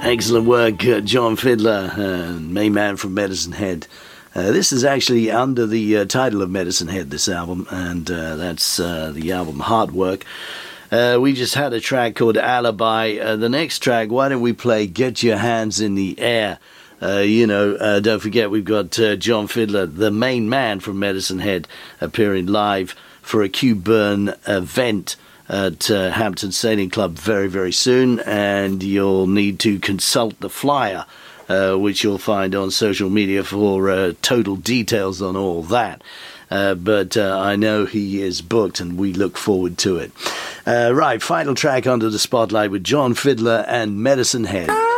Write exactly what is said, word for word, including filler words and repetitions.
Excellent work, uh, John Fiddler, uh, main man from Medicine Head. Uh, this is actually under the uh, title of Medicine Head, this album, and uh, that's uh, the album Hard Work. Uh, we just had a track called Alibi. Uh, the next track, why don't we play Get Your Hands in the Air? Uh, you know, uh, don't forget we've got uh, John Fiddler, the main man from Medicine Head, appearing live for a Q-Burn event at uh, Hampton Sailing Club very, very soon, and you'll need to consult the flyer, uh, which you'll find on social media for uh, total details on all that. Uh, but uh, I know he is booked, and we look forward to it. Uh, right, final track under the spotlight with John Fiddler and Medicine Head.